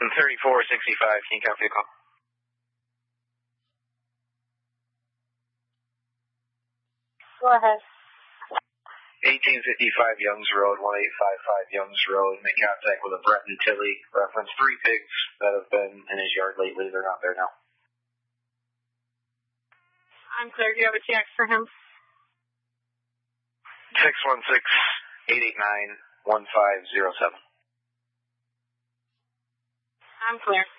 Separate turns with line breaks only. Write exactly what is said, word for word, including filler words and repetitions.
thirty-four sixty-five, can you copy the call?
Go ahead.
eighteen fifty-five Youngs Road, one eight five five Youngs Road. Make contact with a Brett and Tilly. Reference three pigs that have been in his yard lately. They're not there now.
I'm clear. Do you have a text for him?
six one six, eight eight nine, one five zero seven.
I'm clear.